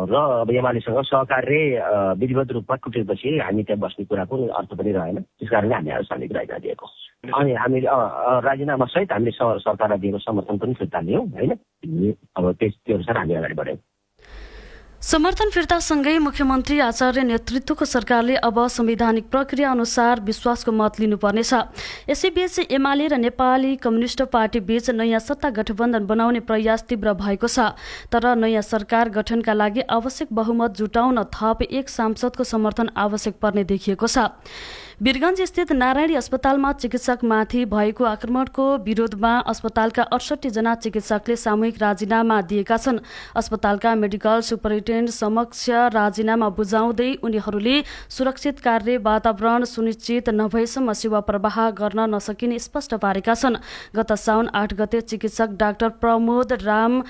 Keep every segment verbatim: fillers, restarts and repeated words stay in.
र अब एमालेसँग सहकार्य विधिवत रूपमा टुटेपछि हामी त्यहाँ बस्ने कुराको अर्थ पनि रहेन। त्यस कारणले हामी आज सार्वजनिक राजीनामा दिएको अनि हामीले राजीनामा सहित हामीले सरकारलाई दिएको समर्थन पनि फिर्ता लियौँ होइन। अब त्यो अनुसार हामी अगाडि बढ्यौँ। समर्थन फिर्तासँगै मुख्यमन्त्री आचार्य नेतृत्वको सरकारले अब संवैधानिक प्रक्रिया अनुसार विश्वासको मत लिनुपर्नेछ। यसैबीच एमाले र नेपाली कम्युनिस्ट पार्टी बीच नयाँ सत्ता गठबन्धन बनाउने प्रयास तीव्र भएको छ। तर नयाँ सरकार गठनका लागि आवश्यक बहुमत जुटाउन थप एक सांसदको समर्थन आवश्यक पर्ने देखिएको छ। वीरगञ्ज स्थित नारायणी अस्पतालमा चिकित्सकमाथि भएको आक्रमणको विरोधमा अस्पतालका अडसठी जना चिकित्सकले सामूहिक राजीनामा दिएका छन्। अस्पतालका मेडिकल सुपरिन्टेन्डेन्ट समक्ष राजीनामा बुझाउँदै उनीहरूले सुरक्षित कार्य वातावरण सुनिश्चित नभएसम्म सेवा प्रवाह गर्न नसकिने स्पष्ट पारेका छन्। गत साउन आठ गते चिकित्सक डाक्टर प्रमोद राम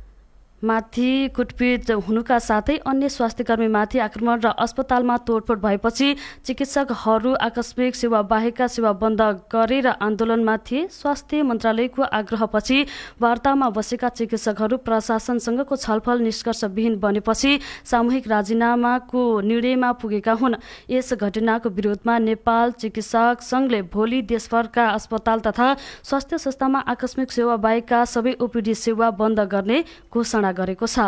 माथि कुटपिट हुनुका साथै अन्य स्वास्थ्यकर्मीमाथि आक्रमण र अस्पतालमा तोडफोड भएपछि चिकित्सकहरू आकस्मिक सेवा बाहेकका सेवा बन्द गरेर आन्दोलनमा थिए। स्वास्थ्य मन्त्रालयको आग्रहपछि वार्तामा बसेका चिकित्सकहरू प्रशासनसँगको छलफल निष्कर्षविहीन बनेपछि सामूहिक राजीनामाको निर्णयमा पुगेका हुन्। यस घटनाको विरोधमा नेपाल चिकित्सक संघले भोलि देशभरका अस्पताल तथा स्वास्थ्य संस्थामा आकस्मिक सेवा बाहेकका सबै ओपीडी सेवा बन्द गर्ने घोषणा गरेको छ।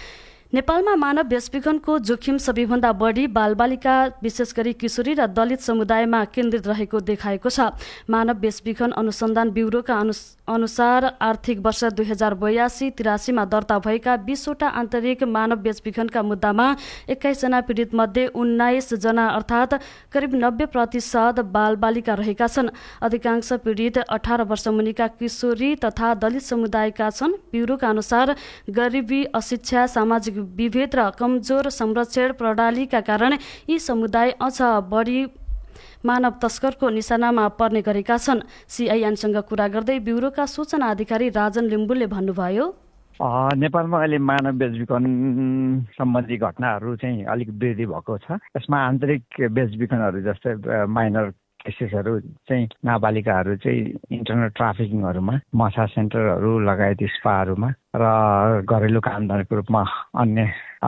नेपालमा मानव बेचबिखनको जोखिम सबैभन्दा बढी बालबालिका विशेष गरी किशोरी र दलित समुदायमा केन्द्रित रहेको देखाएको छ। मानव बेचबिखन अनुसन्धान ब्युरोका अनुसार आर्थिक वर्ष दुई हजार बयासी तिरासीमा दर्ता भएका बीसवटा आन्तरिक मानव बेचबिखनका मुद्दामा एक्काइसजना पीडित मध्ये उन्नाइस जना अर्थात् करिब नब्बे प्रतिशत बालबालिका रहेका छन्। अधिकांश पीडित अठार वर्ष मुनिका किशोरी तथा दलित समुदायका छन्। ब्युरोका अनुसार गरिबी, अशिक्षा, सामाजिक विभेद र कमजोर संरक्षण प्रणालीका कारण यी समुदाय अझ बढी मानव तस्करको निशानामा पर्ने गरेका छन्। सीआईएनसँग कुरा गर्दै ब्युरोका सूचना अधिकारी राजन लिम्बुले भन्नुभयो, नेपालमा अहिले मानव बेचबिखन सम्बन्धी घटनाहरू चाहिँ अलिक वृद्धि भएको छ। यसमा आन्तरिक बेचबिखनहरू जस्तै माइनर केसेसहरू चाहिँ नाबालिकाहरू चाहिँ इन्टरनेट ट्राफिकिङहरूमा, मसाज सेन्टरहरू लगायत स्पाहरूमा र घरेलु कामदारको रूपमा अन्य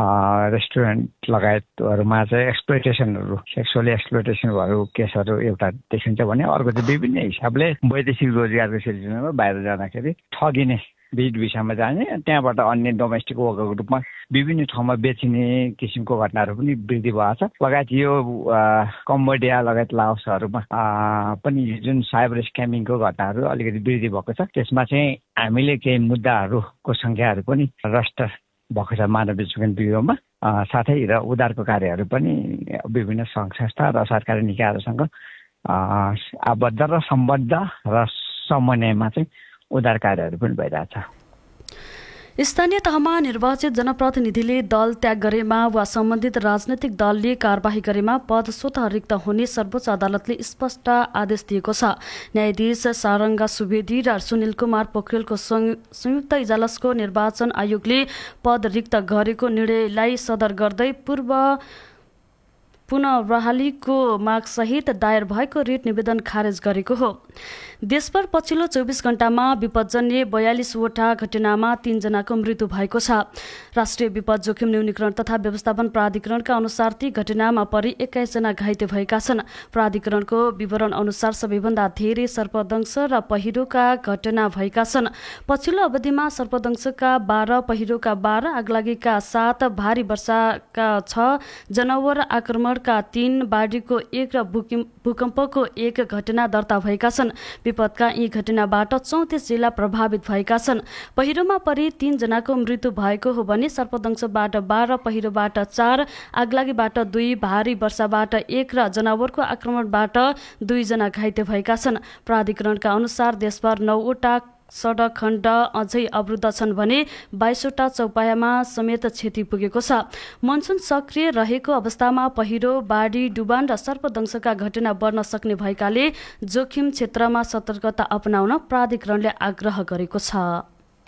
रेस्टुरेन्ट लगायतहरूमा चाहिँ एक्सप्लोइटेसनहरू, सेक्सुअली एक्सप्लोइटेसनहरू केसहरू एउटा देखिन्छ भने अर्को चाहिँ विभिन्न हिसाबले वैदेशिक रोजगारको सिलसिलामा बाहिर जाँदाखेरि ठगिने, भिड भिसामा जाने, त्यहाँबाट अन्य डोमेस्टिक वर्करको रूपमा विभिन्न ठाउँमा बेचिने किसिमको घटनाहरू पनि वृद्धि भएको छ। लगायत यो कम्बोडिया लगायत लाओसहरूमा पनि जुन साइबर स्क्यामिङको घटनाहरू अलिकति वृद्धि भएको छ। त्यसमा चाहिँ हामीले केही मुद्दाहरूको सङ्ख्याहरू पनि रजिस्टर भएको छ मानव बेचबिखन ब्युरोमा। साथै र उद्धारको कार्यहरू पनि विभिन्न सङ्घ संस्था र सरकारी निकायहरूसँग आबद्ध र सम्बद्ध र समन्वयमा चाहिँ उद्धार कार्यहरू पनि भइरहेछ। स्थानीय तहमा निर्वाचित जनप्रतिनिधिले दल त्याग गरेमा वा सम्बन्धित राजनैतिक दलले कारबाही गरेमा पद स्वतः रिक्त हुने सर्वोच्च अदालतले स्पष्ट आदेश दिएको छ। न्यायाधीश सारङ्गा सुवेदी र सुनिल कुमार पोखरेलको संयुक्त इजलासको निर्वाचन आयोगले पद रिक्त गरेको निर्णयलाई सदर गर्दै पूर्व पुनः बहालीको मागसहित दायर भएको रिट निवेदन खारेज गरेको हो। देशभर पछिल्लो चौबिस घण्टामा विपदजन्य बयालिसवटा घटनामा तीनजनाको मृत्यु भएको छ। राष्ट्रिय विपद जोखिम न्यूनीकरण तथा व्यवस्थापन प्राधिकरणका अनुसार ती घटनामा परि एक्काइसजना घाइते भएका छन्। प्राधिकरणको विवरण अनुसार सबैभन्दा धेरै सर्पदंश र पहिरोका घटना भएका छन्। पछिल्लो अवधिमा सर्पदंशका बाह्र, पहिरोका बाह्र, आगलागीका सात, भारी वर्षाका छ, जनावर आक्रमण का तीन, बाढीको एक र भूकम्पको एक घटना दर्ता भएका छन्। विपदका यी घटनाबाट चौतिस जिल्ला प्रभावित भएका छन्। पहिरोमा परि तीन जनाको मृत्यु भएको हो भने सर्पदंशबाट बाह्र, पहिरोबाट चार, आगलागीबाट दुई, भारी वर्षाबाट एक र जनावरको आक्रमणबाट दुईजना घाइते भएका छन्। प्राधिकरणका अनुसार देशभर नौवटा सडक खण्ड अझै अवरुद्ध छन् भने बाइसवटा चौपायामा समेत क्षति पुगेको छ। मनसुन सक्रिय रहेको अवस्थामा पहिरो, बाढी, डुबान र सर्पदंशका घटना बढ्न सक्ने भएकाले जोखिम क्षेत्रमा सतर्कता अपनाउन प्राधिकरणले आग्रह गरेको छ।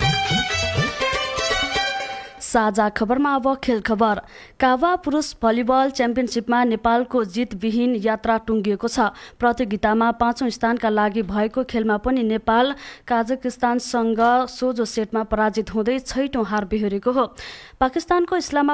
साझा खबरमा अब खेल खबर। कावा पुरुष भलिबल च्याम्पियनसिपमा नेपालको जितविहीन यात्रा टुङ्गिएको छ। प्रतियोगितामा पाँचौं स्थानका लागि भएको खेलमा पनि नेपाल काजाकिस्तानसँग सोझो सेटमा पराजित हुँदै छैटौं हार बेहोरेको हो। पाकिस्तानको इस्लामा